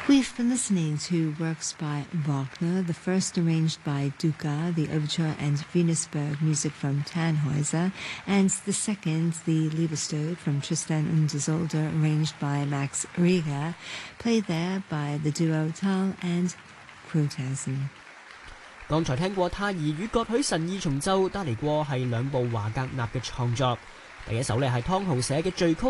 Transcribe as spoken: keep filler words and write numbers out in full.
We've been listening to works by Wagner, the first arranged by Duka, the overture and Venusberg music from Tannhäuser, and the second, the Liebestod from Tristan und Isolde, arranged by Max Reger, played there by the duo Tal and Krauthausen。 剛才聽過泰爾與葛許慎二重奏，帶嚟過係兩部華格納嘅創作。第一首呢係湯豪寫嘅序曲。